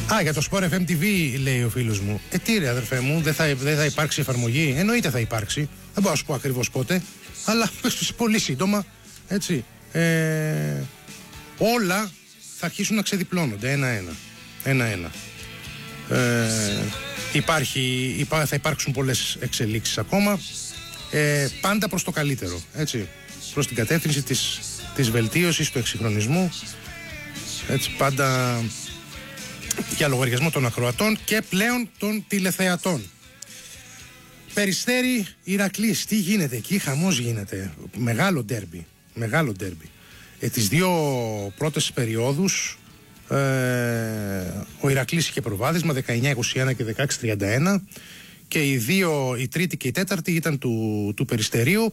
Για το Sport FM TV λέει ο φίλος μου. Τι ρε αδερφέ μου, δεν θα υπάρξει εφαρμογή? Εννοείται θα υπάρξει. Δεν μπορώ να σου πω ακριβώς πότε, αλλά πολύ σύντομα, έτσι. Όλα θα αρχίσουν να ξεδιπλώνονται ένα-ένα. Θα υπάρξουν πολλές εξελίξεις ακόμα, πάντα προς το καλύτερο, έτσι, προς την κατεύθυνση της βελτίωσης, του εξυγχρονισμού, έτσι, πάντα για λογαριασμό των ακροατών και πλέον των τηλεθεατών. Περιστέρι Ηρακλής, τι γίνεται εκεί? Χαμός γίνεται, μεγάλο ντέρμπι. Τις δύο πρώτες περιόδους ο Ηρακλής είχε προβάδισμα 19-21 και 16-31 και η τρίτη και η τέταρτη ήταν του Περιστερίου.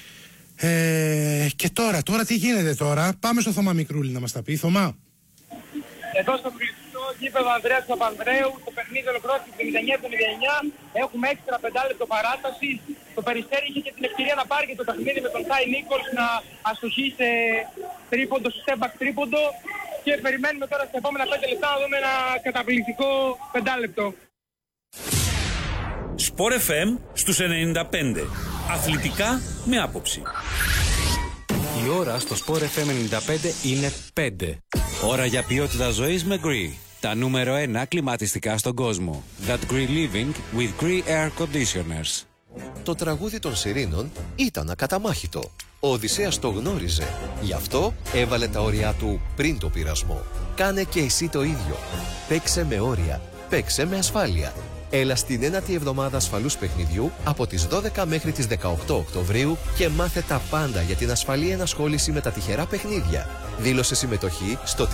Και τώρα τι γίνεται τώρα? Πάμε στο Θωμά Μικρούλη να μας τα πει. Θωμά. Εδώ στο κλειστό γήπεδο Ανδρέας Παπανδρέου, το παιχνίδι ολοκληρώθηκε 59-59, έχουμε έξτρα 5 λεπτό παράταση. Το Περιστέρι είχε και την ευκαιρία να πάρει και το παιχνίδι με τον Χάι Νίκολς να αστοχεί σε τρίποντο, στο step back τρίποντο, και περιμένουμε τώρα στα επόμενα 5 λεπτά να δούμε ένα καταπληκτικό 5 λεπτό. Sport FM στους 95. Αθλητικά με άποψη. Η ώρα στο Sport FM 95 είναι 5. Ώρα για ποιότητα ζωής με Gree. Τα νούμερο 1 κλιματιστικά στον κόσμο. That Gree Living with Gree Air Conditioners. Το τραγούδι των Σιρήνων ήταν ακαταμάχητο. Ο Οδυσσέας το γνώριζε. Γι' αυτό έβαλε τα όρια του πριν το πειρασμό. Κάνε και εσύ το ίδιο. Παίξε με όρια. Παίξε με ασφάλεια. Έλα στην 9η εβδομάδα ασφαλούς παιχνιδιού από τις 12 μέχρι τις 18 Οκτωβρίου και μάθε τα πάντα για την ασφαλή ενασχόληση με τα τυχερά παιχνίδια. Δήλωσε συμμετοχή στο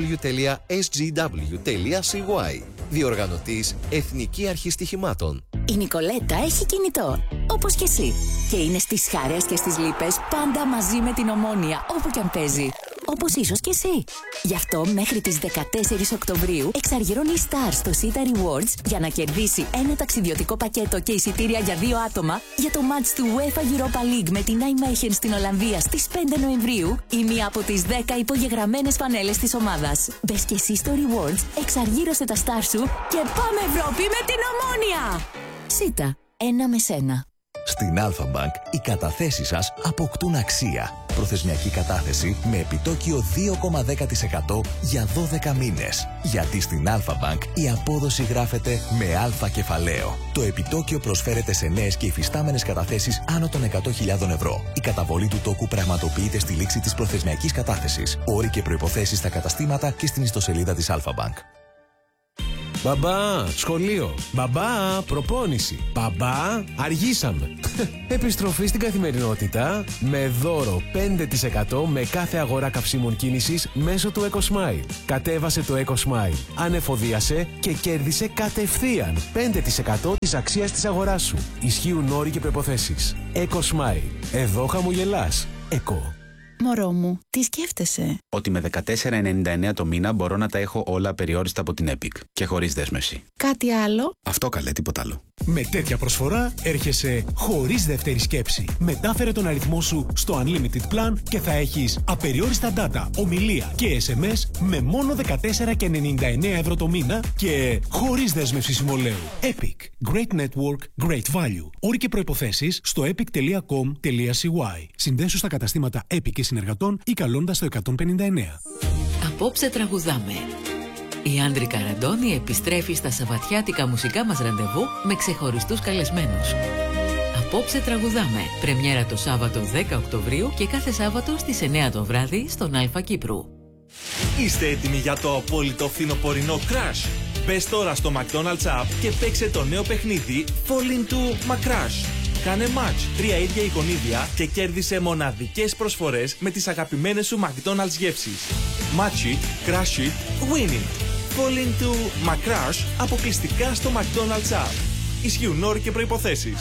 www.sgw.cy. Διοργανωτής Εθνική Αρχή Στοιχημάτων. Η Νικολέτα έχει κινητό, όπως και εσύ. Και είναι στις χαρές και στις λύπες πάντα μαζί με την Ομόνοια, όπου και αν παίζει. Όπως ίσως και εσύ. Γι' αυτό μέχρι τις 14 Οκτωβρίου εξαργυρώνει η Star στο Sita Rewards για να κερδίσει ένα ταξιδιωτικό πακέτο και εισιτήρια για 2 άτομα για το match του UEFA Europa League με την Nijmegen στην Ολλανδία στις 5 Νοεμβρίου ή μία από τις 10 υπογεγραμμένες φανέλες της ομάδας. Μπες και εσύ στο Rewards, εξαργύρωσε τα Star σου και πάμε Ευρώπη με την Ομόνοια! Sita, ένα με σένα. Στην Alpha Bank οι καταθέσεις σας αποκτούν αξία. Προθεσμιακή κατάθεση με επιτόκιο 2,10% για 12 μήνες. Γιατί στην Alpha Bank η απόδοση γράφεται με αλφα κεφαλαίο. Το επιτόκιο προσφέρεται σε νέες και υφιστάμενες καταθέσεις άνω των 100.000 ευρώ. Η καταβολή του τόκου πραγματοποιείται στη λήξη της προθεσμιακής κατάθεσης. Όροι και προϋποθέσεις στα καταστήματα και στην ιστοσελίδα της Alpha Bank. Μπαμπά, σχολείο. Μπαμπά, προπόνηση. Μπαμπά, αργήσαμε. Επιστροφή στην καθημερινότητα με δώρο 5% με κάθε αγορά καυσίμων κίνησης μέσω του EcoSmile. Κατέβασε το EcoSmile, ανεφοδίασε και κέρδισε κατευθείαν 5% της αξίας της αγοράς σου. Ισχύουν όροι και προϋποθέσεις. EcoSmile. Εδώ χαμογελάς. Eco. Μωρό μου, τι σκέφτεσαι? Ότι με 14,99 το μήνα μπορώ να τα έχω όλα περιόριστα από την Epic και χωρίς δέσμευση. Κάτι άλλο? Αυτό καλέ, τίποτα άλλο. Με τέτοια προσφορά έρχεσαι χωρίς δεύτερη σκέψη. Μετάφερε τον αριθμό σου στο Unlimited Plan και θα έχεις απεριόριστα data, ομιλία και SMS με μόνο 14,99 ευρώ το μήνα και χωρίς δέσμευση συμβολαίου. Epic. Great network, great value. Όροι και προϋποθέσεις στο epic.com.cy. Συνδέσου στα καταστήματα Epic και συνεργατών ή καλώντας το 159. Απόψε τραγουδάμε. Η Άνδρικα Ραντώνη επιστρέφει στα σαββατιάτικα μουσικά μας ραντεβού με ξεχωριστούς καλεσμένους. Απόψε τραγουδάμε. Πρεμιέρα το Σάββατο 10 Οκτωβρίου και κάθε Σάββατο στις 9 το βράδυ στον Αλφα Κύπρου. Είστε έτοιμοι για το απόλυτο φθινοπορεινό crash? Μπες τώρα στο McDonald's App και παίξε το νέο παιχνίδι Fall into McCrash. Κάνε match 3 ίδια εικονίδια και κέρδισε μοναδικές προσφορές με τις αγαπημένες σου McDonald's γεύσεις. Match it, crash it, win it. Fall into McCrash αποκλειστικά στο McDonald's App. Ισχύουν όροι και προϋποθέσεις.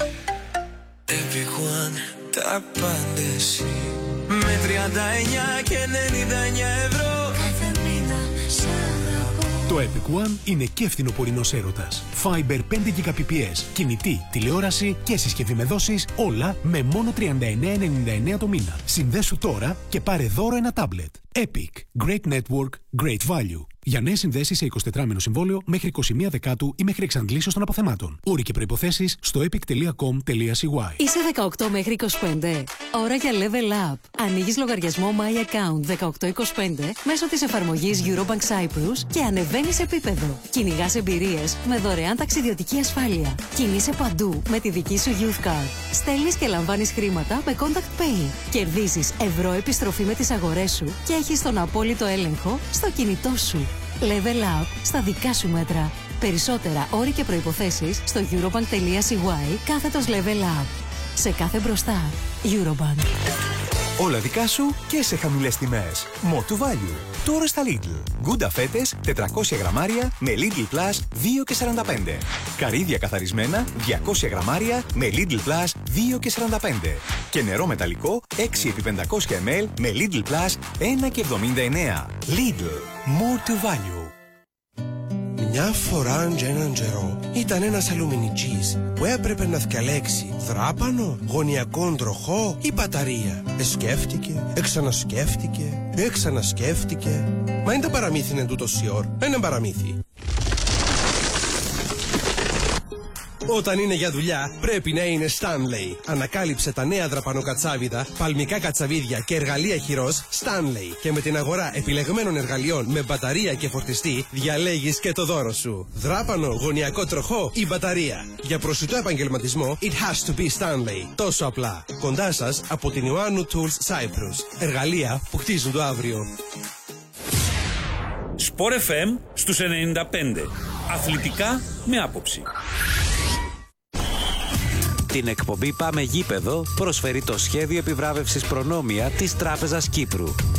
Everyone, τα πάντες με 39 και 99 ευρώ κάθε μήνα σ' αγαπώ. Το Epic One είναι και φθινοπορεινός έρωτας. Fiber 5 Gbps, κινητή, τηλεόραση και συσκευή με δόσεις, όλα με μόνο 39,99 το μήνα. Συνδέσου τώρα και πάρε δώρο ένα τάμπλετ. Epic. Great network, Great value. Για νέες συνδέσεις σε 24μηνο συμβόλαιο μέχρι 21 Δεκάτου ή μέχρι εξαντλήσεως των αποθεμάτων. Όροι και προϋποθέσεις στο epic.com.cy. Είσαι 18 μέχρι 25. Ώρα για level up. Ανοίγεις λογαριασμό My Account 1825 μέσω της εφαρμογής Eurobank Cyprus και ανεβαίνεις επίπεδο. Κυνηγάς εμπειρίες με δωρεάν ταξιδιωτική ασφάλεια. Κινείσαι παντού με τη δική σου Youth Card. Στέλνεις και λαμβάνεις χρήματα με Contact Pay. Κερδίζεις ευρώ επιστροφή με τις αγορές σου και έχεις τον απόλυτο έλεγχο στο κινητό σου. Level up στα δικά σου μέτρα. Περισσότερα όροι και προϋποθέσεις στο eurobank.cy/level up. Σε κάθε μπροστά. Eurobank. Όλα δικά σου και σε χαμηλές τιμές. More to value. Τώρα στα Lidl. Γκούντα φέτες 400 γραμμάρια με Lidl Plus 2,45. Καρύδια καθαρισμένα 200 γραμμάρια με Lidl Plus 2,45. Και νερό μεταλλικό 6x500 ml με Lidl Plus 1,79. Lidl. More to value. Μια φορά και έναν καιρό ήταν ένας αλουμινιτζής που έπρεπε να διαλέξει δράπανο, γωνιακόν τροχό ή μπαταρία. Σκέφτηκε, εξανασκέφτηκε, εξανασκέφτηκε. Μα είναι τα παραμύθι είναι τούτος η ώρα. Είναι παραμύθι. Όταν είναι για δουλειά, πρέπει να είναι Stanley. Ανακάλυψε τα νέα δραπανοκατσάβιδα, παλμικά κατσαβίδια και εργαλεία χειρός Stanley. Και με την αγορά επιλεγμένων εργαλείων με μπαταρία και φορτιστή, διαλέγεις και το δώρο σου. Δράπανο, γωνιακό τροχό ή μπαταρία. Για προσιτό επαγγελματισμό, it has to be Stanley. Τόσο απλά. Κοντά σας από την Ιωάννου Tools Cyprus. Εργαλεία που χτίζουν το αύριο. Sport FM στους 95. Αθλητικά με άποψη. Την εκπομπή Πάμε Γήπεδο προσφέρει το σχέδιο επιβράβευσης προνόμια της Τράπεζας Κύπρου.